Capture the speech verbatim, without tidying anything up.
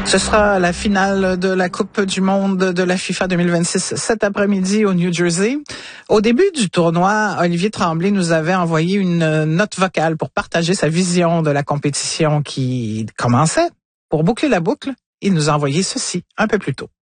Ce sera la finale de la Coupe du monde de la FIFA deux mille vingt-six cet après-midi au New Jersey. Au début du tournoi, Olivier Tremblay nous avait envoyé une note vocale pour partager sa vision de la compétition qui commençait. Pour boucler la boucle, il nous a envoyé ceci un peu plus tôt.